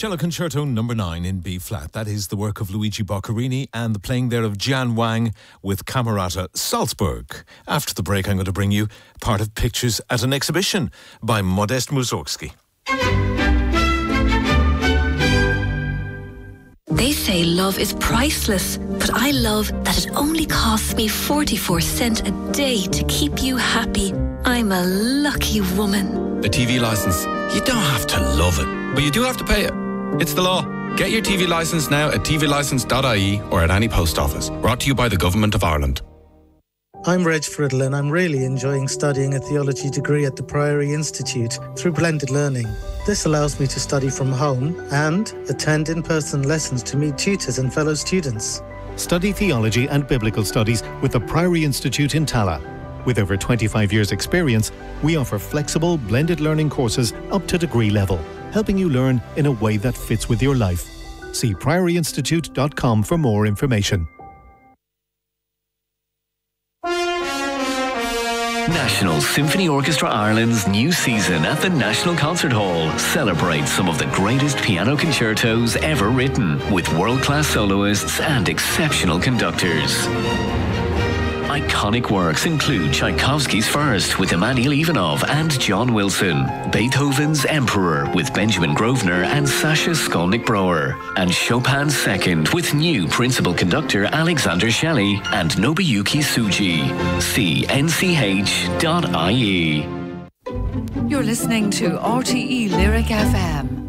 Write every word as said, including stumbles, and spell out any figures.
Cello Concerto number nine in B flat. That is the work of Luigi Boccherini and the playing there of Jan Wang with Camerata Salzburg. After the break, I'm going to bring you part of Pictures at an Exhibition by Modest Mussorgsky. They say love is priceless, but I love that it only costs me forty-four cents a day to keep you happy. I'm a lucky woman. The T V licence, you don't have to love it, but you do have to pay it. It's the law. Get your T V licence now at t v licence dot i e or at any post office. Brought to you by the Government of Ireland. I'm Reg Friddle and I'm really enjoying studying a theology degree at the Priory Institute through blended learning. This allows me to study from home and attend in-person lessons to meet tutors and fellow students. Study theology and biblical studies with the Priory Institute in Tala. With over twenty-five years experience, we offer flexible, blended learning courses up to degree level, helping you learn in a way that fits with your life. See priory institute dot com for more information. National Symphony Orchestra Ireland's new season at the National Concert Hall celebrates some of the greatest piano concertos ever written with world-class soloists and exceptional conductors. Iconic works include Tchaikovsky's First with Emanuel Ivanov and John Wilson, Beethoven's Emperor with Benjamin Grosvenor and Sasha Skolnick-Brouwer, and Chopin's Second with new principal conductor Alexander Shelley and Nobuyuki Tsuji. See n c h dot i e. You're listening to R T E Lyric F M.